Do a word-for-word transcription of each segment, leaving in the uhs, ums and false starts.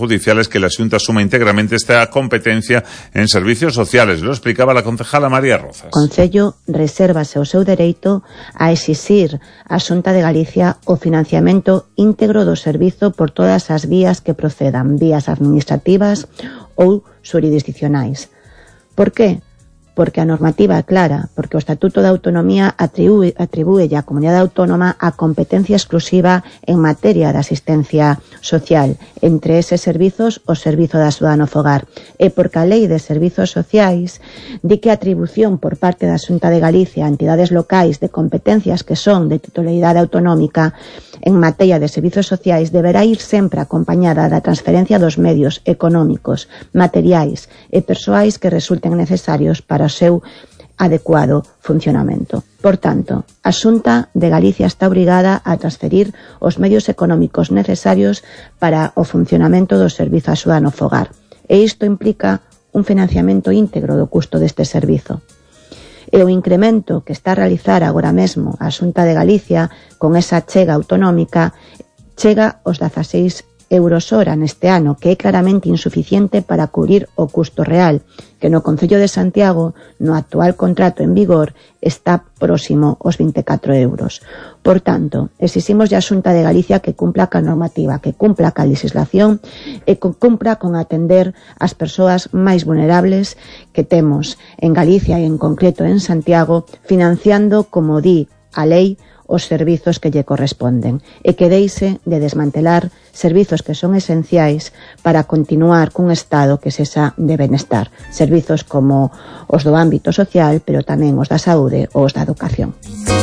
judiciales que la Xunta asuma íntegramente esta competencia en servicios sociales. Lo explicaba la concejala María Rozas. O Concello resérvase o seu dereito a exixir á Xunta de Galicia o financiamento íntegro do servizo por todas as vías que procedan, vías administrativas ou xurisdiccionais. Por que? Porque a normativa é clara, porque o Estatuto de Autonomía atribúe, atribúe á Comunidade Autónoma a competencia exclusiva en materia de asistencia social, entre eses servizos o servizo de axuda no fogar, e porque a Lei de Servizos Sociais di que a atribución por parte da Xunta de Galicia a entidades locais de competencias que son de titularidade autonómica en materia de servizos sociais deberá ir sempre acompañada da transferencia dos medios económicos, materiais e persoais que resulten necesarios para o seu adecuado funcionamento. Por tanto, a Xunta de Galicia está obrigada a transferir os medios económicos necesarios para o funcionamento do servizo de axuda no fogar. E isto implica un financiamento íntegro do custo deste servizo. E o incremento que está a realizar agora mesmo a Xunta de Galicia con esa chega autonómica chega aos dezaseis euros hora neste ano, que é claramente insuficiente para cubrir o custo real, que no Concello de Santiago, no actual contrato en vigor, está próximo aos vinte e catro euros. Por tanto, exiximos a Xunta de Galicia que cumpla ca normativa, que cumpla ca legislación e que cumpla con atender as persoas máis vulnerables que temos en Galicia e en concreto en Santiago, financiando, como di a lei, os servizos que lle corresponden e que deixe de desmantelar servizos que son esenciais para continuar cun estado que sexa de benestar. Servizos como os do ámbito social, pero tamén os da saúde ou os da educación.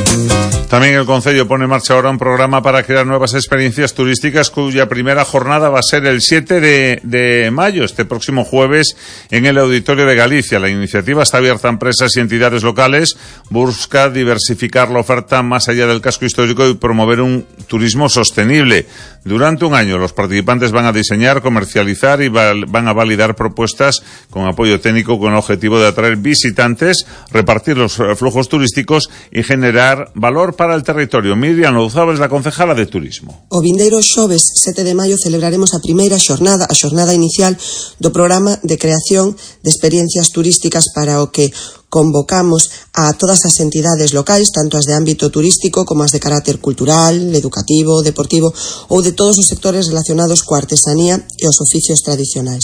También el Concello pone en marcha ahora un programa para crear nuevas experiencias turísticas cuya primera jornada va a ser el siete de mayo, este próximo jueves, en el Auditorio de Galicia. La iniciativa está abierta a empresas y entidades locales, busca diversificar la oferta más allá del casco histórico y promover un turismo sostenible. Durante un año los participantes van a diseñar, comercializar y van a validar propuestas con apoyo técnico con el objetivo de atraer visitantes, repartir los flujos turísticos y generar valor para el territorio. Miriam Louzao es la concejala de Turismo. O vindeiro xoves sete de maio celebraremos a primeira xornada, a xornada inicial do programa de creación de experiencias turísticas para o que convocamos a todas as entidades locais, tanto as de ámbito turístico como as de carácter cultural, educativo, deportivo ou de todos os sectores relacionados coa artesanía e os oficios tradicionais.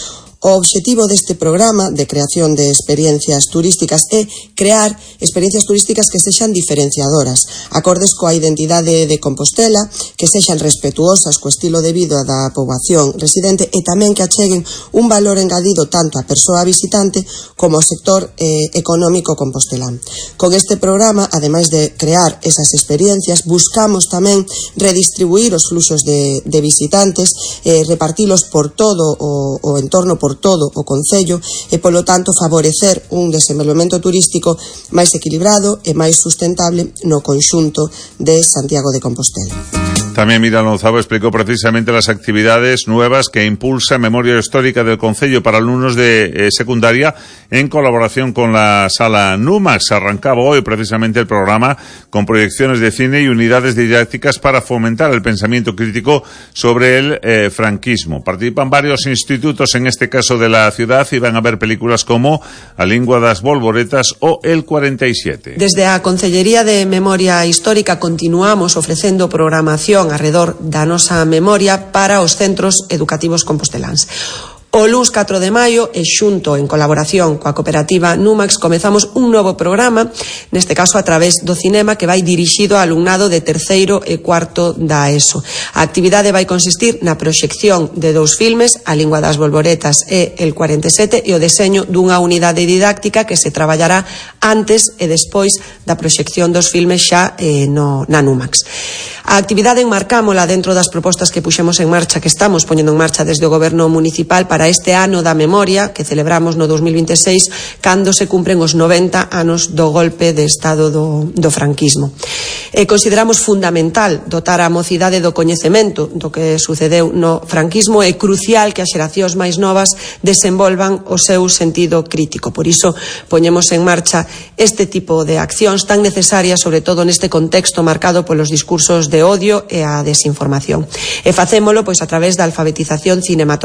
O obxectivo deste programa de creación de experiencias turísticas é crear experiencias turísticas que sexan diferenciadoras, acordes coa identidade de Compostela, que sexan respetuosas co estilo de vida da poboación residente e tamén que acheguen un valor engadido tanto á persoa visitante como ao sector eh, económico compostelán. Con este programa, ademais de crear esas experiencias, buscamos tamén redistribuir os fluxos de, de visitantes, eh, repartilos por todo o, o entorno, por todo o Concello e, polo tanto, favorecer un desenvolvemento turístico máis equilibrado e máis sustentable no conxunto de Santiago de Compostela. También Miriam Louzao explicó precisamente las actividades nuevas que impulsa Memoria Histórica del Concello para alumnos de eh, secundaria en colaboración con la Sala Numax. Arrancaba hoy precisamente el programa con proyecciones de cine y unidades didácticas para fomentar el pensamiento crítico sobre el eh, franquismo. Participan varios institutos, en este caso de la ciudad, y van a ver películas como A Lingua das Bolboretas o El cuarenta y siete. Desde a Concellería de Memoria Histórica continuamos ofrecendo programación arredor da nosa memoria para os centros educativos composteláns. O luns catro de maio, e xunto en colaboración coa cooperativa Numax, comezamos un novo programa, neste caso a través do cinema, que vai dirixido ao alumnado de terceiro e cuarto da ESO. A actividade vai consistir na proxección de dous filmes, A Lingua das Bolboretas e El cuarenta e sete, e o deseño dunha unidade didáctica que se traballará antes e despois da proxección dos filmes xa eh, no, na Numax. A actividade enmarcámola dentro das propostas que puxemos en marcha, que estamos poñendo en marcha desde o Goberno Municipal para este ano da memoria que celebramos no dos mil vinte e seis, cando se cumpren os noventa anos do golpe de estado do, do franquismo. E consideramos fundamental dotar a mocidade do coñecemento do que sucedeu no franquismo. É crucial que as xeracións máis novas desenvolvan o seu sentido crítico. Por iso poñemos en marcha este tipo de accións tan necesarias, sobre todo neste contexto marcado polos discursos de odio e a desinformación. E facémolo pois a través da alfabetización cinematográfica